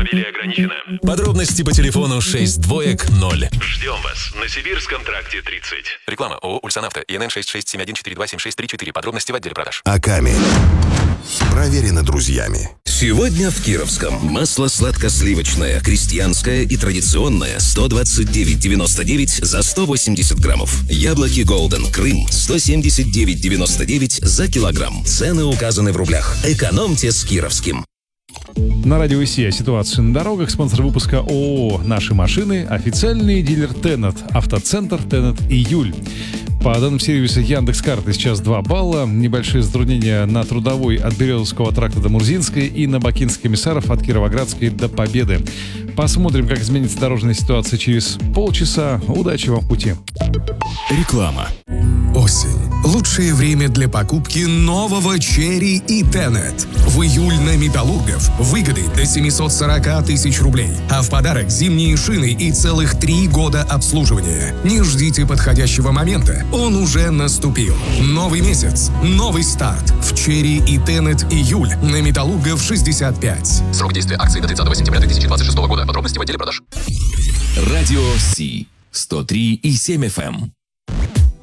автомобилей ограничено. Подробности по телефону 6200. Ждем вас на Сибирском тракте 30. Реклама ООО «Ульсанавто», ИНН 6671427634. Подробности в отделе продаж. Аками. Проверено друзьями. Сегодня в Кировском. Масло сладко-сливочное, крестьянское и традиционное 129,99 за 180 граммов. Яблоки Golden Крым 179,99 за килограмм. Цены указаны в рублях. Экономьте с Кировским. На радио ИСИ о ситуации на дорогах. Спонсор выпуска ООО «Наши машины». Официальный дилер Тенет. Автоцентр Тенет Июль. По данным сервиса Яндекс.Карты сейчас 2 балла. Небольшие затруднения на Трудовой от Березовского тракта до Мурзинской и на Бакинских комиссаров от Кировоградской до Победы. Посмотрим, как изменится дорожная ситуация через полчаса. Удачи вам в пути. Реклама. Осень. Лучшее время для покупки нового Черри и Тенет. В июль на Металлургов выгоды до 740 тысяч рублей. А в подарок зимние шины и целых 3 года обслуживания. Не ждите подходящего момента. Он уже наступил. Новый месяц. Новый старт. В Черри и Тенет июль на Металлургов 65. Срок действия акции до 30 сентября 2026 года. Подробности в отделе продаж. Радио Си 103,7 FM.